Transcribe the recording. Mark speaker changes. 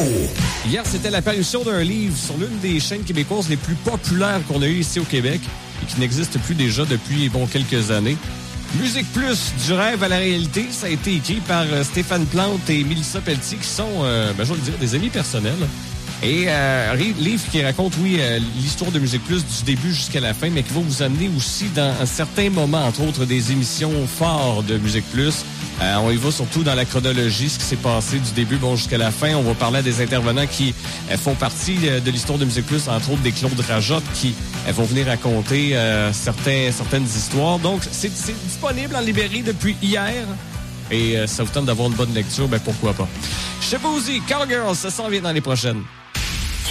Speaker 1: Hier, c'était l'apparition d'un livre sur l'une des chaînes québécoises les plus populaires qu'on a eues ici au Québec et qui n'existe plus déjà depuis quelques années. Musique Plus, du rêve à la réalité, ça a été écrit par Stéphane Plante et Mélissa Pelletier, qui sont, je vais le dire, des amis personnels. Et livre qui raconte, l'histoire de Musique Plus du début jusqu'à la fin, mais qui va vous amener aussi dans un certain moment, entre autres, des émissions fortes de Musique Plus. On y va surtout dans la chronologie, ce qui s'est passé du début jusqu'à la fin. On va parler à des intervenants qui font partie de l'histoire de Musique Plus, entre autres des Claude Rajotte, qui vont venir raconter certaines histoires. Donc, c'est disponible en librairie depuis hier. Et ça vous tente d'avoir une bonne lecture, pourquoi pas. Je sais pas aussi, Cowgirls, ça s'en vient dans les prochaines.